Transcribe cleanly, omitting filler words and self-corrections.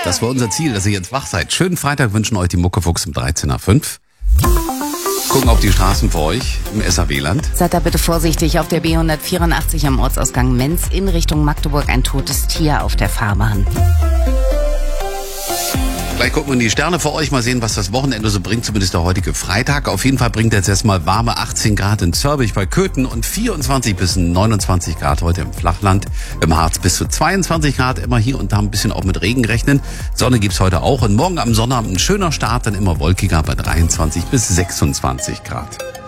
Das war unser Ziel, dass ihr jetzt wach seid. Schönen Freitag wünschen euch die Muckefuchs um 13:05 Gucken auf die Straßen für euch im SAW-Land. Seid da bitte vorsichtig. Auf der B184 am Ortsausgang Menz in Richtung Magdeburg ein totes Tier auf der Fahrbahn. Gleich gucken wir in die Sterne für euch, mal sehen, was das Wochenende so bringt, zumindest der heutige Freitag. Auf jeden Fall bringt jetzt erstmal warme 18 Grad in Zörbich bei Köthen und 24 bis 29 Grad heute im Flachland. Im Harz bis zu 22 Grad, immer hier und da ein bisschen auch mit Regen rechnen. Sonne gibt's heute auch und morgen am Sonnabend ein schöner Start, dann immer wolkiger bei 23 bis 26 Grad.